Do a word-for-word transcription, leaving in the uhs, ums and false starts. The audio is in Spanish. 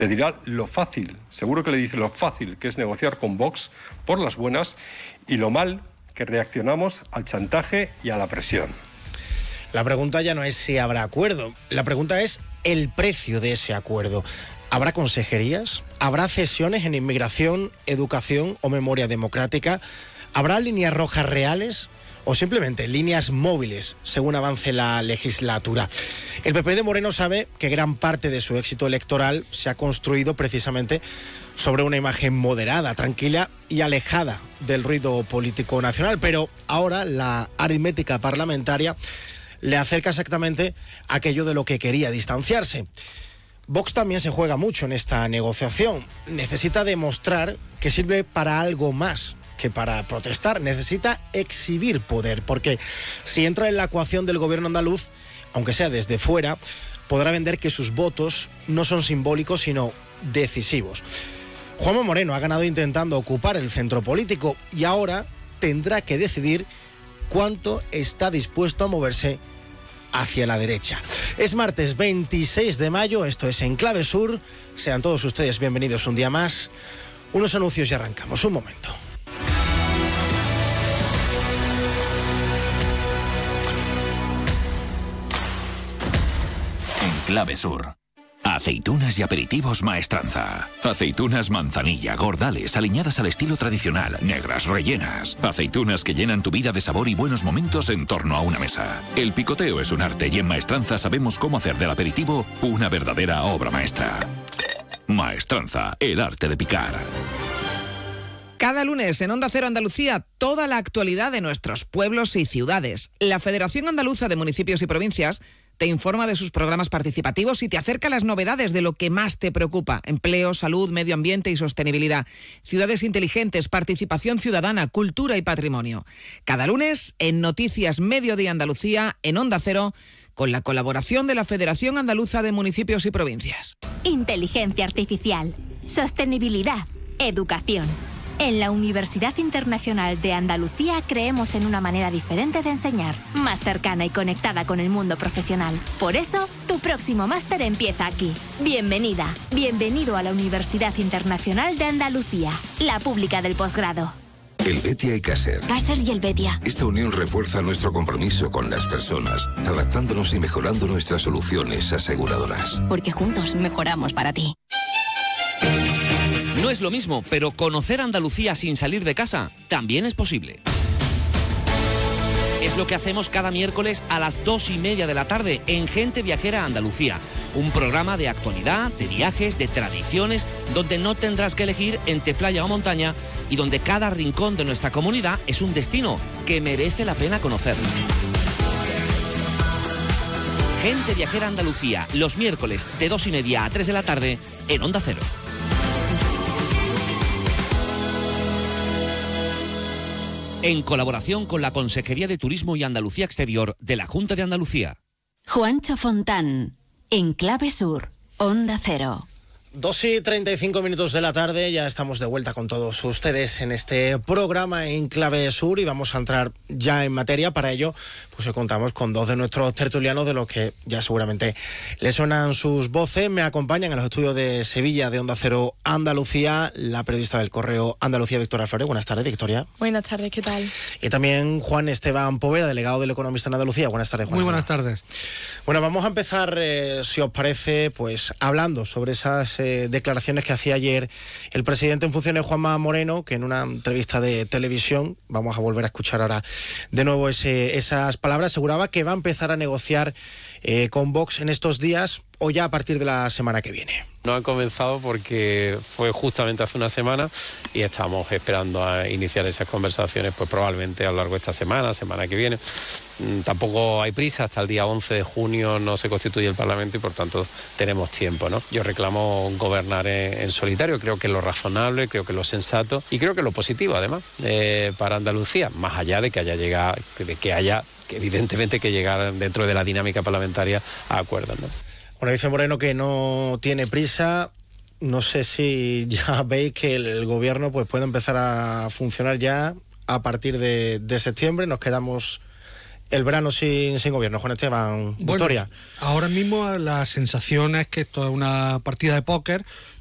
Le dirá lo fácil, seguro que le dice lo fácil que es negociar con Vox por las buenas y lo mal que reaccionamos al chantaje y a la presión. La pregunta ya no es si habrá acuerdo, la pregunta es el precio de ese acuerdo. ¿Habrá consejerías? ¿Habrá cesiones en inmigración, educación o memoria democrática? ¿Habrá líneas rojas reales o simplemente líneas móviles según avance la legislatura? El P P de Moreno sabe que gran parte de su éxito electoral se ha construido precisamente sobre una imagen moderada, tranquila y alejada del ruido político nacional, pero ahora la aritmética parlamentaria le acerca exactamente aquello de lo que quería distanciarse. Vox también se juega mucho en esta negociación. Necesita demostrar que sirve para algo más que para protestar. Necesita exhibir poder, porque si entra en la ecuación del gobierno andaluz, aunque sea desde fuera, podrá vender que sus votos no son simbólicos, sino decisivos. Juanma Moreno ha ganado intentando ocupar el centro político y ahora tendrá que decidir cuánto está dispuesto a moverse hacia la derecha. Es martes veintiséis de mayo, esto es En Clave Sur. Sean todos ustedes bienvenidos un día más. Unos anuncios y arrancamos. Un momento. En Clave Sur. Aceitunas y aperitivos Maestranza. Aceitunas manzanilla, gordales, aliñadas al estilo tradicional, negras, rellenas. Aceitunas que llenan tu vida de sabor y buenos momentos en torno a una mesa. El picoteo es un arte y en Maestranza sabemos cómo hacer del aperitivo una verdadera obra maestra. Maestranza, el arte de picar. Cada lunes en Onda Cero Andalucía, toda la actualidad de nuestros pueblos y ciudades. La Federación Andaluza de Municipios y Provincias te informa de sus programas participativos y te acerca las novedades de lo que más te preocupa: empleo, salud, medio ambiente y sostenibilidad, ciudades inteligentes, participación ciudadana, cultura y patrimonio. Cada lunes en Noticias Mediodía Andalucía, en Onda Cero, con la colaboración de la Federación Andaluza de Municipios y Provincias. Inteligencia artificial, sostenibilidad, educación. En la Universidad Internacional de Andalucía creemos en una manera diferente de enseñar, más cercana y conectada con el mundo profesional. Por eso, tu próximo máster empieza aquí. Bienvenida, bienvenido a la Universidad Internacional de Andalucía, la pública del posgrado. El Betia y Caser. Caser y el Betia. Esta unión refuerza nuestro compromiso con las personas, adaptándonos y mejorando nuestras soluciones aseguradoras. Porque juntos mejoramos para ti. No es lo mismo, pero conocer Andalucía sin salir de casa también es posible. Es lo que hacemos cada miércoles a las dos y media de la tarde en Gente Viajera Andalucía. Un programa de actualidad, de viajes, de tradiciones, donde no tendrás que elegir entre playa o montaña y donde cada rincón de nuestra comunidad es un destino que merece la pena conocer. Gente Viajera Andalucía, los miércoles de dos y media a tres de la tarde en Onda Cero. En colaboración con la Consejería de Turismo y Andalucía Exterior de la Junta de Andalucía. Juancho Fontán, En Clave Sur, Onda Cero. dos y treinta y cinco minutos de la tarde, ya estamos de vuelta con todos ustedes en este programa En Clave Sur y vamos a entrar ya en materia. Para ello, pues contamos con dos de nuestros tertulianos de los que ya seguramente les suenan sus voces. Me acompañan en los estudios de Sevilla de Onda Cero Andalucía la periodista del Correo Andalucía, Victoria Flores. Buenas tardes, Victoria. Buenas tardes, ¿qué tal? Y también Juan Esteban Poveda, delegado del Economista en Andalucía. Buenas tardes, Juan. Muy buenas tardes. Bueno, vamos a empezar, eh, si os parece, pues hablando sobre esas eh, declaraciones que hacía ayer el presidente en funciones, Juanma Moreno, que en una entrevista de televisión, vamos a volver a escuchar ahora de nuevo ese, esas palabras, aseguraba que va a empezar a negociar eh, con Vox en estos días o ya a partir de la semana que viene. No ha comenzado porque fue justamente hace una semana y estamos esperando a iniciar esas conversaciones pues probablemente a lo largo de esta semana, semana que viene. Tampoco hay prisa, hasta el día once de junio no se constituye el Parlamento y por tanto tenemos tiempo, ¿no? Yo reclamo gobernar en, en solitario, creo que es lo razonable, creo que es lo sensato y creo que es lo positivo además eh, para Andalucía, más allá de que haya llegado, de que haya que evidentemente que llegar dentro de la dinámica parlamentaria a acuerdos, ¿no? Bueno, dice Moreno que no tiene prisa. No sé si ya veis que el, el gobierno pues puede empezar a funcionar ya a partir de, de septiembre. Nos quedamos el verano sin, sin gobierno, Juan Esteban? Bueno, Victoria. Ahora mismo la sensación es que esto es una partida de póker